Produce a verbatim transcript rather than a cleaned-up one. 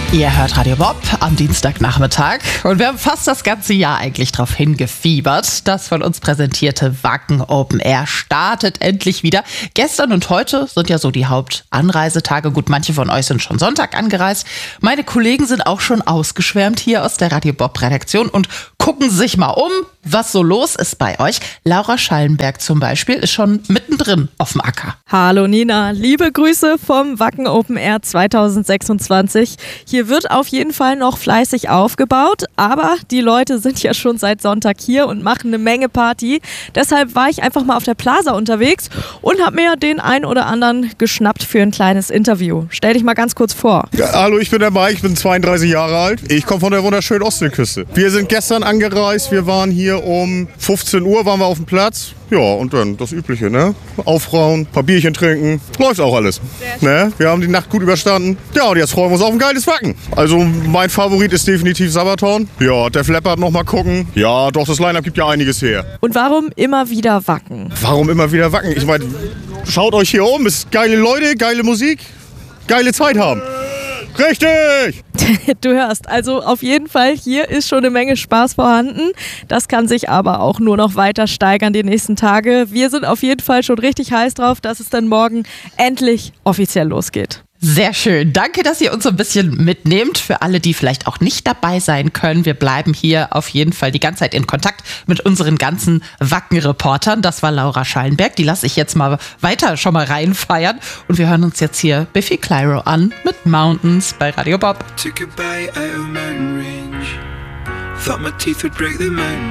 Ihr hört Radio Bob am Dienstagnachmittag und wir haben fast das ganze Jahr eigentlich darauf hingefiebert. Das von uns präsentierte Wacken Open Air startet endlich wieder. Gestern und heute sind ja so die Hauptanreisetage. Gut, manche von euch sind schon Sonntag angereist. Meine Kollegen sind auch schon ausgeschwärmt hier aus der Radio Bob Redaktion und gucken sich mal um, was so los ist bei euch. Laura Schallenberg zum Beispiel ist schon mittendrin auf dem Acker. Hallo Nina, liebe Grüße vom Wacken Open Air zwanzig sechsundzwanzig. Hier wird auf jeden Fall noch fleißig aufgebaut, aber die Leute sind ja schon seit Sonntag hier und machen eine Menge Party. Deshalb war ich einfach mal auf der Plaza unterwegs und habe mir den einen oder anderen geschnappt für ein kleines Interview. Stell dich mal ganz kurz vor. Ja, hallo, ich bin der Mike, ich bin zweiunddreißig Jahre alt. Ich komme von der wunderschönen Ostseeküste. Wir sind gestern angereist, wir waren hier um fünfzehn Uhr, waren wir auf dem Platz. Ja, und dann das Übliche, ne? Aufrauen, paar Bierchen trinken, läuft auch alles. Ne? Wir haben die Nacht gut überstanden. Ja, und jetzt freuen wir uns auf ein geiles Wacken. Also mein Favorit ist definitiv Sabaton. Ja, Def Leppard noch mal gucken. Ja, doch, das Line-Up gibt ja einiges her. Und warum immer wieder Wacken? Warum immer wieder Wacken? Ich meine, schaut euch hier um, es ist geile Leute, geile Musik, geile Zeit haben. Richtig! Du hörst, also auf jeden Fall, hier ist schon eine Menge Spaß vorhanden. Das kann sich aber auch nur noch weiter steigern die nächsten Tage. Wir sind auf jeden Fall schon richtig heiß drauf, dass es dann morgen endlich offiziell losgeht. Sehr schön. Danke, dass ihr uns so ein bisschen mitnehmt. Für alle, die vielleicht auch nicht dabei sein können, wir bleiben hier auf jeden Fall die ganze Zeit in Kontakt mit unseren ganzen Wacken-Reportern. Das war Laura Schallenberg. Die lasse ich jetzt mal weiter schon mal reinfeiern. Und wir hören uns jetzt hier Biffy Clyro an mit Mountains bei Radio Bob. Took a bite out of mountain range. Thought my teeth would break the mountain.